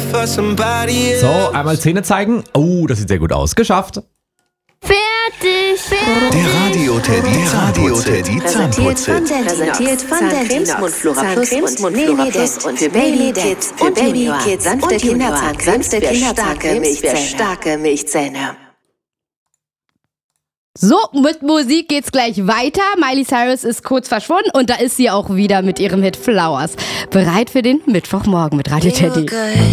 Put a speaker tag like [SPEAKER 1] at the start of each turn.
[SPEAKER 1] So, einmal Zähne zeigen. Oh, das sieht sehr gut aus. Geschafft.
[SPEAKER 2] Fertig.
[SPEAKER 3] Der Radio-Teddy Zahnputze.
[SPEAKER 2] Präsentiert von Dentix, Mundflora Plus und Nenident. Für Baby-Kids und Baby-Kids. Sanfte Kinderzahncremes für starke Milchzähne.
[SPEAKER 4] So, mit Musik geht's gleich weiter. Miley Cyrus ist kurz verschwunden und da ist sie auch wieder mit ihrem Hit Flowers. Bereit für den Mittwochmorgen mit Radio Teddy.